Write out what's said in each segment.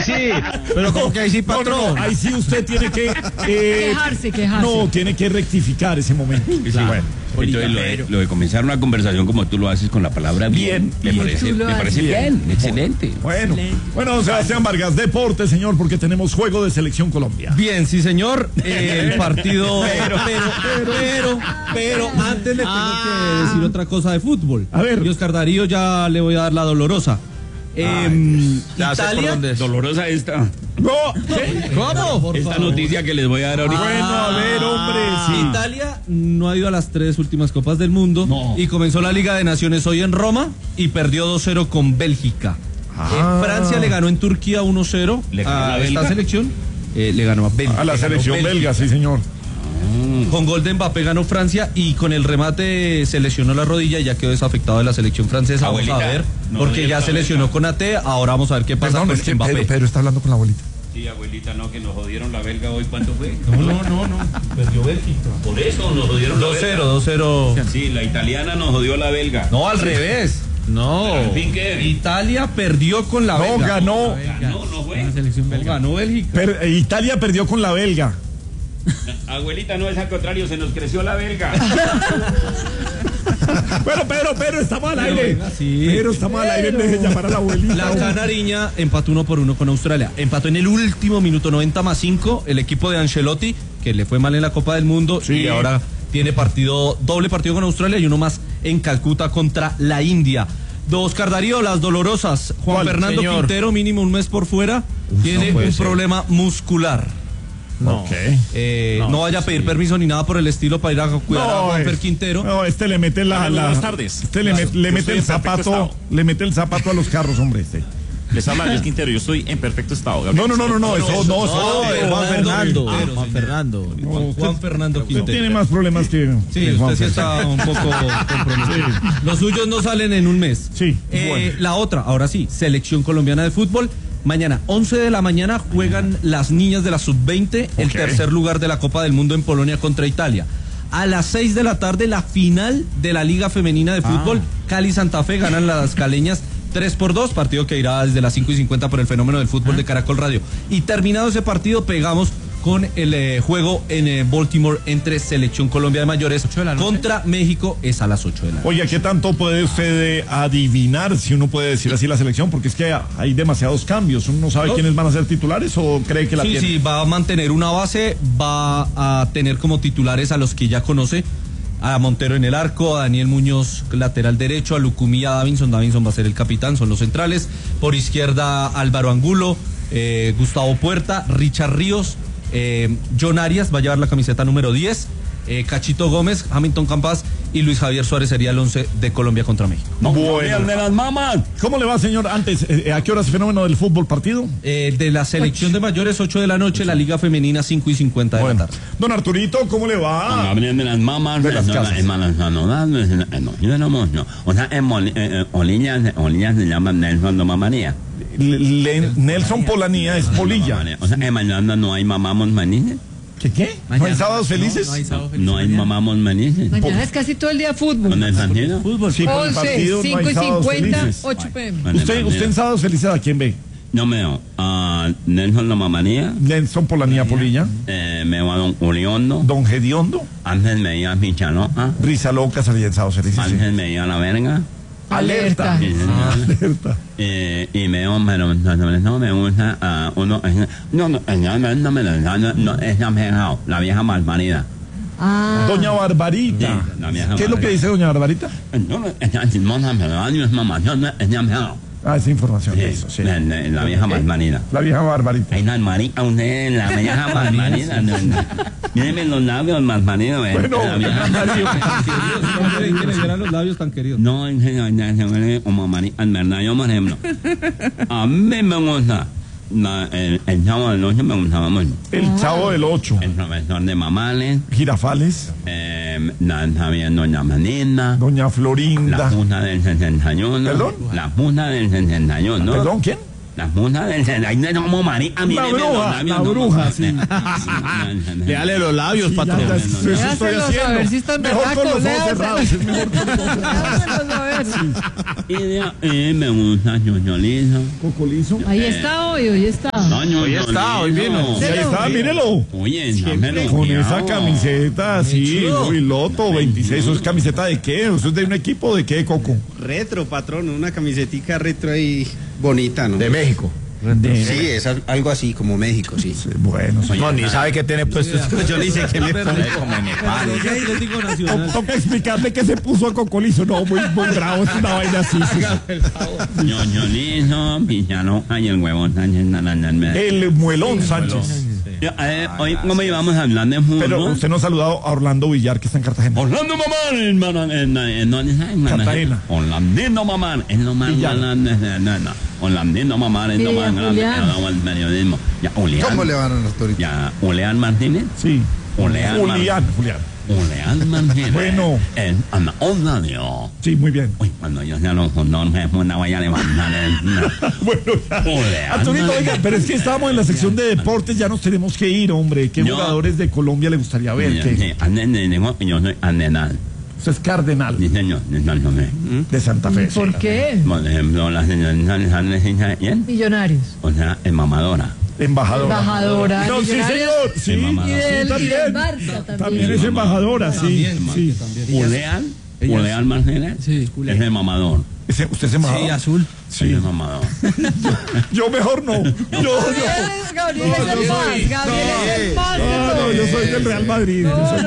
sí. Pero como que ahí sí, patrón. No, ahí sí usted tiene que... Quejarse. No, tiene que rectificar ese momento. Sí, bueno. Entonces lo de comenzar una conversación como tú lo haces con la palabra bien, me parece bien, excelente. Bueno, Sebastián Vargas, deporte, señor, porque tenemos juego de Selección Colombia. Bien, sí, señor. El partido. Pero antes le tengo que decir otra cosa de fútbol. A ver. Y Oscar Darío ya le voy a dar la dolorosa. Italia. Dolorosa esta. No, ¿Cómo? Esta noticia que les voy a dar ahorita. Bueno, a ver, hombre, sí. Italia no ha ido a las 3 últimas Copas del Mundo y comenzó la Liga de Naciones hoy en Roma y perdió 2-0 con Bélgica. Francia le ganó en Turquía 1-0 a esta selección. Le ganó a Bélgica. A la selección belga, sí, señor. Con gol de Mbappé ganó Francia y con el remate se lesionó la rodilla y ya quedó desafectado de la selección francesa. Abuelita, vamos a ver, no porque ya se lesionó con AT, ahora vamos a ver qué pasa con es que Mbappé. Pedro está hablando con la abuelita. Sí, abuelita, no, que nos jodieron la belga hoy. ¿Cuánto fue? No. Perdió Bélgica. Por eso nos jodieron la belga. 2-0. Sí, la italiana nos jodió la belga. No, al revés. No. Pero, en fin, ¿qué? Italia perdió con la belga. Ganó. No fue. Ganó Bélgica. Italia perdió con la belga. Abuelita, no es al contrario, se nos creció la belga. Bueno, Pedro, estamos al aire. Sí. Pedro, estamos al aire, deje llamar a la abuelita. La Canariña empató 1-1 con Australia. Empató en el último minuto 90+5 el equipo de Ancelotti, que le fue mal en la Copa del Mundo y ahora tiene doble partido con Australia y uno más en Calcuta contra la India. Oscar Darío, las dolorosas. Juan Fernando Quintero, mínimo un mes por fuera, tiene un problema muscular. No. No vaya a pedir permiso ni nada por el estilo para ir a cuidar a Juanfer Quintero. No, le mete buenas tardes. le mete el zapato, le mete el zapato a los carros, hombre, Les habla Luis Quintero, yo estoy en perfecto estado. Gabriel. No, eso no. Juan Fernando Quintero. Usted tiene más problemas que... Sí, usted sí está un poco comprometido. Los suyos no salen en un mes. Sí. La otra, ahora sí, Selección Colombiana de Fútbol. Mañana, 11 de la mañana, juegan las niñas de la Sub-20, el tercer lugar de la Copa del Mundo en Polonia contra Italia. A las 6 de la tarde, la final de la Liga Femenina de Fútbol. Cali Santa Fe ganan las caleñas 3-2, partido que irá desde las 5:50 por el fenómeno del fútbol de Caracol Radio. Y terminado ese partido, pegamos con el juego en Baltimore entre Selección Colombia de Mayores contra México, es a las 8 de la noche. Oye, ¿qué tanto puede usted adivinar, si uno puede decir así, la selección? Porque es que hay demasiados cambios. ¿Uno no sabe quiénes van a ser titulares o cree que la tiene? Sí, va a mantener una base, va a tener como titulares a los que ya conoce, a Montero en el arco, a Daniel Muñoz lateral derecho, a Lucumí, a Davinson va a ser el capitán, son los centrales. Por izquierda, Álvaro Angulo, Gustavo Puerta, Richard Ríos, John Arias va a llevar la camiseta número 10, Cachito Gómez, Hamilton Campas y Luis Javier Suárez sería el 11 de Colombia contra México. Bueno. De las mamás. ¿Cómo le va, señor? Antes, ¿a qué hora es el fenómeno del fútbol partido? De la selección de mayores, 8 de la noche, la Liga Femenina, 5:50 de la tarde. Don Arturito, ¿cómo le va? De las mamás de las casas. O sea, en Olillas se llama Nelson de Mamanía. Nelson Polanía es Polilla. O sea, en mañana no hay mamamos manines. ¿Qué? ¿No hay sábados felices? No hay mamamos manines. Mañana es casi todo el día fútbol. ¿Con el partido? Fútbol. Sí, por el 11, partido no hay sábados 5:50, felices. 8 p.m. ¿Usted en sábados felices a quién ve? No me veo Nelson de Mamanía. Nelson Polanía Polilla. Me veo a Don Uriondo. Don Gediondo. Antes me veía a Michaloa. Risa Loca salía en sábados felices. Antes me veía a La Verga. Alerta. Alerta. Y me veo, pero no me gusta uno. No, es la vieja malparida. Doña Barbarita. Sí, ¿Qué es lo que dice Doña Barbarita? No, es chismosa, pero es mamá. Esa información. Eso, sí. La vieja malparida. La vieja Barbarita. Ay, la vieja malparida. Mírenme los labios malparidos. Bueno, la vieja que le dieran los labios tan queridos. No, como María, en verdad, yo, por ejemplo, a mí me gusta el Chavo del 8, me gustaba mucho. El Chavo del 8. El profesor de Mamales. Girafales. También Doña Manina. Doña Florinda. La Junta del 61. ¿Perdón? La Junta del 61. ¿Perdón, quién? La Junta del 61. Como María, la bruja, sí. Léale los labios, patrón. Eso estoy haciendo. A ver si están mejor con los ojos cerrados. Es mejor con los ojos cerrados. Y me gusta Chocholizo. Cocolizo. Ahí está hoy está. Hoy vino. Sí, ahí está, mírelo. Oye, Con esa camiseta, sí, muy loto, 26. ¿Eso es camiseta de qué? ¿Eso es de un equipo de qué, Coco? Retro, patrón, una camisetica retro ahí bonita, ¿no? De México. Sí, es algo así como México, sí. Bueno, No, ni sabe qué tiene puesto. Yo ni sé qué me pone. Como en Nepal. Atlético Nacional. Toca explicarle que se puso a Cocolizo. No, muy bravo, es una vaina así. Ñoñolizo, Villano, ay, el huevón, El Muelón Sánchez. Hoy, ¿cómo íbamos a hablar de fútbol? Pero usted no ha saludado a Orlando Villar, que está en Cartagena. Orlando Mamán, en Cartagena. Orlandino Mamán, es lo más grande. Orlandino Mamán, es lo más grande del periodismo. Ya, ¿Cómo le van a los toritos? Ya, Julián Martínez. Sí. Julián. Julián Martínez. Bueno. En la onda de Sí, muy bien. Uy, cuando yo sea los condones, una vaya a levantar. Bueno, ya. Arturito, oiga, pero es que estábamos en la sección de deportes, ya nos tenemos que ir, hombre. ¿Qué jugadores de Colombia le gustaría ver? Yo soy Andenal. Usted es cardenal Sí, señor. de Santa Fe. ¿Por qué? Por ejemplo, la señora Millonarios. o sea, es mamadora. Embajadora. No, sí, Millonarios. señor. Sí, Y del también. Barça también. También es embajadora, sí. Sí. Julián Martínez es el mamador. ¿Usted es embajador? Sí, azul. Sí, es mamador. Yo mejor no. Gabriel es el más. Gabriel es el más. No, yo soy del Real Madrid.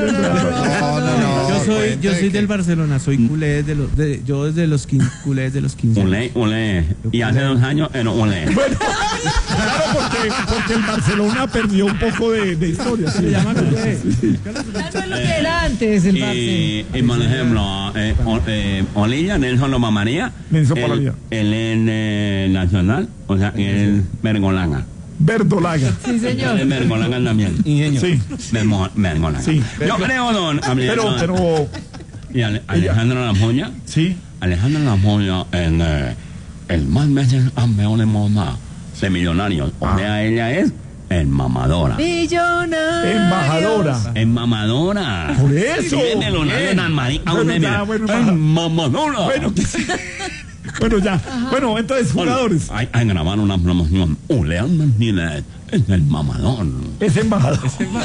Yo soy del Barcelona, soy culé yo desde los 15, culé de los 15. Ulé. Y hace 2 años era ulé. Bueno, claro, porque el Barcelona perdió un poco de historia. Se llama culé. Ya no es lo que era antes el Barça. Y por ejemplo, Olilla, Nelson Loma María. Nelson Palavía. Él es nacional, o sea, él es Bergolaga. Verdolaga. Sí, señor. Es Bergolaga también. Sí. Bergolaga. Sí. Yo creo, don. Pero. Y Alejandro Lamoya. Sí. Alejandro Lamoya, el más veces campeón de moda de Millonarios. O sea, ella es el mamadora. Millonario. Embajadora. Es mamadora. Por eso. Viene Leonardo Nanmarí. Mamadora. Bueno, ya. Bueno, entonces, jugadores. Hay grabar una promoción. Julián Martínez es el mamador. Es embajador.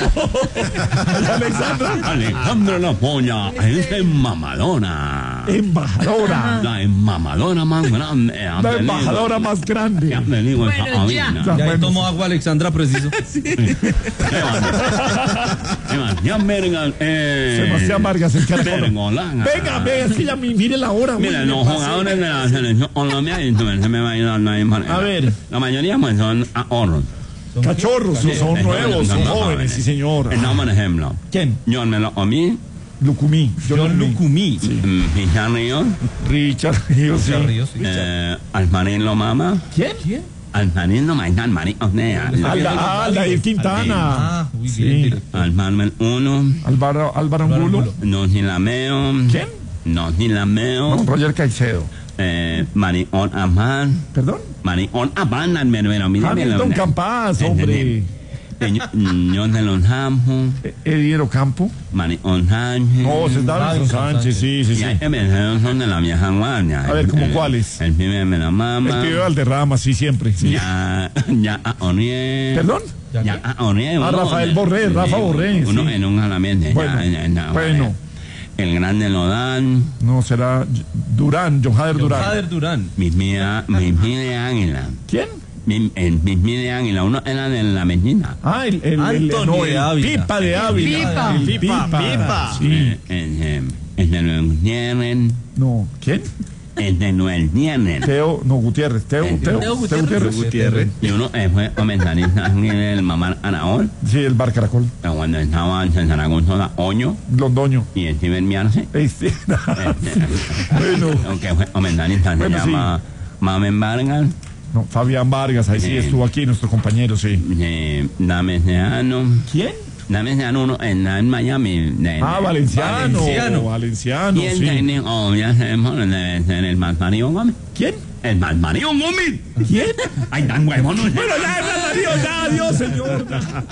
Alejandro La Polla es mamadora. Embajadora. La mamadora más grande. La embajadora más grande. Bueno, ya. Ya tomó agua Alexandra, preciso. Sebastián Vargas, el cardenal. Venga, es que ya mire la hora. Mira, los jugadores de la selección Colombia, se me va a ir a ver. La mayoría pues son ahorros. Cachorros, son nuevos, son jóvenes, sí, señor. El nombre, ejemplo. ¿Quién? John Melocomí. Lucumí. John Lucumí. Richard Ríos. Richard Ríos, sí. Almarín Lomama. ¿Quién? Almarín Lomama. Aldair Quintana. Sí. Almarín 1. Álvaro Angulo. Nosilameo. ¿Quién? Nosilameo. No, Roger Caicedo. Marion Amán. ¿Perdón? Marion Amán, Hamilton Campas, hombre. Ñón de los Campos. Ediero Campo. Marion Sánchez. No, se Davinson Sánchez, sí. Son de la vieja guardia. A ver, ¿cómo cuáles? El pibe de la mama. El pibe de Valderrama, sí, siempre. Sí. Ya a Oniel. ¿Perdón? Ya a Oniel. Rafael Borré, Rafa Borré. Uno en un jalamiento. Bueno. El grande Lodán. No, será Durán, John Jader Durán. Mis mía de Águila. ¿Quién? Mis mía de Águila. Uno era de la Medina. El Pipa de Ávila. Pipa. Sí. El de Noel Gutiérrez. No, ¿quién? El de Noel Gutiérrez. Gutiérrez. Teo Gutiérrez. Y uno fue comentarista en el Mamar Anaol. Sí, el Bar Caracol. Cuando estaba en Zaragoza, Oño. Londoño. Y Steven Miarce. Bueno. Aunque fue comentarista, se llama Mamen Vargas. No, Fabián Vargas, ahí sí estuvo aquí, nuestro compañero, sí. Dame Seano. ¿Quién? Dame Seano uno en Miami. Valenciano, Y el sí. técnico, ya sabemos, debe ser el Malparido Gómez. ¿Quién? El Malparido Gómez. ¿Quién? Ay, tan huevón. Bueno, ya, adiós, señor.